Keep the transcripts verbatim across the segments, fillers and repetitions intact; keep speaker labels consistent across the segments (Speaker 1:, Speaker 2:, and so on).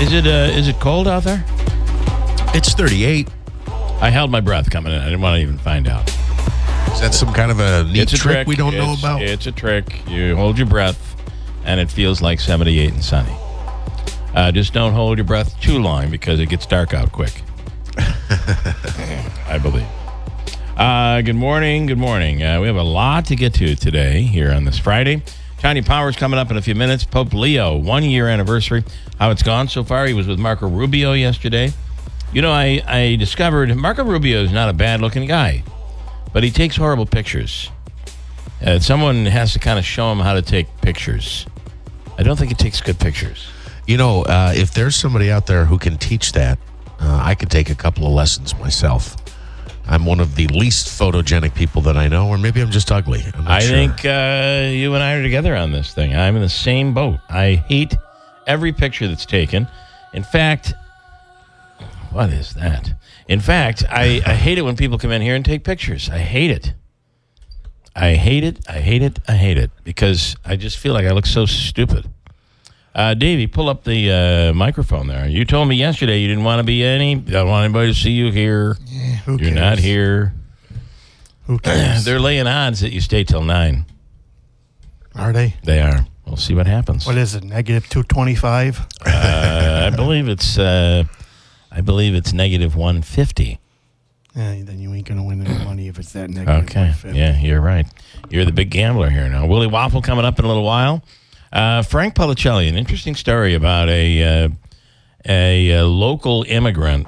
Speaker 1: Is it uh, is it cold out there?
Speaker 2: It's thirty-eight.
Speaker 1: I held my breath coming in. I didn't want to even find out.
Speaker 2: Is that some kind of a neat
Speaker 1: It's a
Speaker 2: trick,
Speaker 1: trick
Speaker 2: we don't know
Speaker 1: It's-
Speaker 2: about?
Speaker 1: It's a trick. You hold your breath, and it feels like seventy-eight and sunny. Uh, just don't hold your breath too long because it gets dark out quick. I believe. Uh, good morning. Good morning. Uh, we have a lot to get to today here on this Friday. Tiny Power's coming up in a few minutes. Pope Leo, one-year anniversary. How it's gone so far. He was with Marco Rubio yesterday. You know, I, I discovered Marco Rubio is not a bad-looking guy, but he takes horrible pictures. Uh, someone has to kind of show him how to take pictures. I don't think he takes good pictures.
Speaker 2: You know, uh, if there's somebody out there who can teach that, uh, I could take a couple of lessons myself. I'm one of the least photogenic people that I know, or maybe I'm just ugly. I'm not
Speaker 1: I
Speaker 2: sure.
Speaker 1: think uh, you and I are together on this thing. I'm in the same boat. I hate every picture that's taken. In fact, what is that? In fact, I, I hate it when people come in here and take pictures. I hate it. I hate it. I hate it. I hate it because I just feel like I look so stupid. Uh, Davey, pull up the uh, microphone there. You told me yesterday you didn't want to be any. Don't want anybody to see you here.
Speaker 3: Yeah, who
Speaker 1: You're
Speaker 3: cares?
Speaker 1: not here.
Speaker 3: Who cares?
Speaker 1: They're laying odds that you stay till nine.
Speaker 3: Are they?
Speaker 1: They are. We'll see what happens.
Speaker 3: What is it? Negative two twenty-five?
Speaker 1: Uh, I believe it's. Uh, I believe it's negative one fifty.
Speaker 3: Yeah, then you ain't gonna win any money if it's that negative.
Speaker 1: Okay.
Speaker 3: one fifty.
Speaker 1: Yeah, you're right. You're the big gambler here now. Willie Waffle coming up in a little while. Uh, Frank Policelli, an interesting story about a uh, a, a local immigrant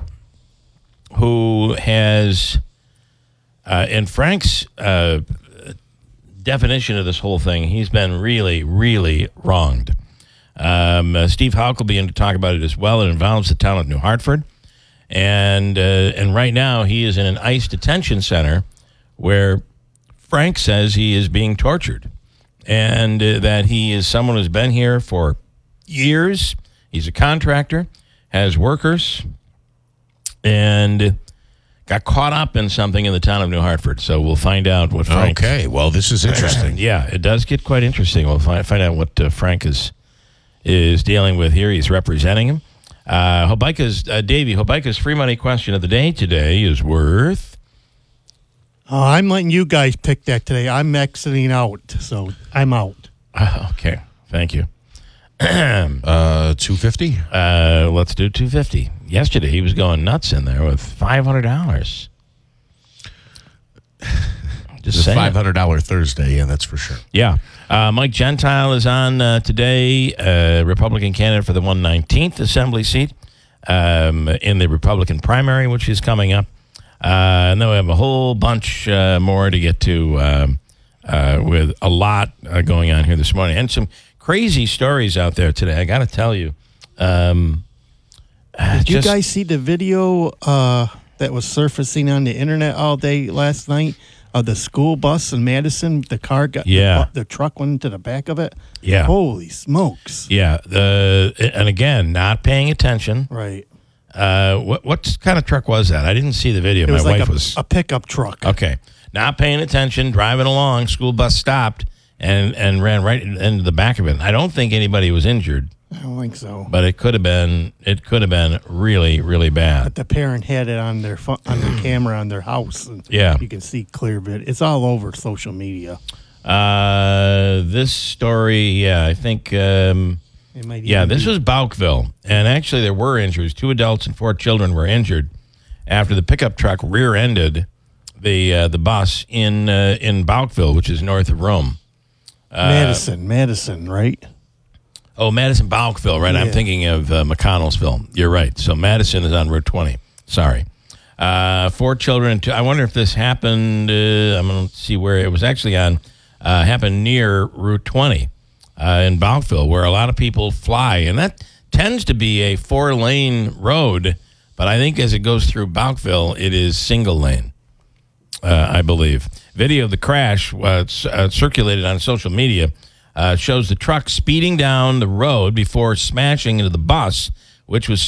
Speaker 1: who has, uh, in Frank's uh, definition of this whole thing, he's been really, really wronged. Um, uh, Steve Houck will be in to talk about it as well. It involves the town of New Hartford. And, uh, and right now he is in an ICE detention center where Frank says he is being tortured. And uh, that he is someone who's been here for years. He's a contractor, has workers, and got caught up in something in the town of New Hartford. So we'll find out what Frank...
Speaker 2: Okay, well, this is interesting.
Speaker 1: Yeah, it does get quite interesting. We'll find, find out what uh, Frank is is dealing with here. He's representing him. Uh, Hobica's, uh, Davey, Hobica's free money question of the day today is worth...
Speaker 3: Uh, I'm letting you guys pick that today. I'm exiting out, so I'm out.
Speaker 1: Uh, okay, thank you.
Speaker 2: Uh, two fifty.
Speaker 1: Uh, let's do two fifty. Yesterday, he was going nuts in there with five hundred dollars. Just
Speaker 2: It's a
Speaker 1: saying.
Speaker 2: five hundred dollars Thursday, yeah, that's for sure.
Speaker 1: Yeah. Uh, Mike Gentile is on uh, today, uh, Republican candidate for the one nineteenth Assembly seat um, in the Republican primary, which is coming up. Uh, and then we have a whole bunch uh, more to get to um, uh, with a lot uh, going on here this morning. And some crazy stories out there today, I got to tell you. Um,
Speaker 3: Did you
Speaker 1: just-
Speaker 3: guys see the video uh, that was surfacing on the internet all day last night of the school bus in Madison? The car got
Speaker 1: Yeah.
Speaker 3: the, bu- the truck went into the back of it.
Speaker 1: Yeah.
Speaker 3: Holy smokes!
Speaker 1: Yeah. The, and again, not paying attention.
Speaker 3: Right.
Speaker 1: Uh, what what kind of truck was that? I didn't see the video.
Speaker 3: It
Speaker 1: My
Speaker 3: was like
Speaker 1: wife
Speaker 3: a,
Speaker 1: was
Speaker 3: a pickup truck.
Speaker 1: okay. Not paying attention, driving along. School bus stopped and and ran right into the back of it. I don't think anybody was injured,
Speaker 3: I don't think so.
Speaker 1: but it could have been. It could have been really really bad.
Speaker 3: But the parent had it on their fu- on their camera on their house. And
Speaker 1: Yeah.
Speaker 3: you can see clear vid. It's all over social media.
Speaker 1: Uh, this story, yeah, I think. Um,
Speaker 3: It might
Speaker 1: Yeah,
Speaker 3: even
Speaker 1: this
Speaker 3: be-
Speaker 1: was Bowkville, and actually there were injuries. Two adults and four children were injured after the pickup truck rear-ended the uh, the bus in uh, in Bowkville, which is north of Rome.
Speaker 3: Madison, Madison, right?
Speaker 1: Oh, Madison Bowkville, right? I'm
Speaker 3: Yeah.
Speaker 1: thinking of uh, McConnellsville. You're right. So Madison is on Route twenty. Sorry. Uh, four children. Two, I wonder if this happened. Uh, I'm going to see where it was actually on. Uh, happened near Route twenty. Uh, in Bowkville, where a lot of people fly. And that tends to be a four-lane road, but I think as it goes through Bowkville, it is single-lane, uh, I believe. Video of the crash uh, c- uh, circulated on social media uh, shows the truck speeding down the road before smashing into the bus, which was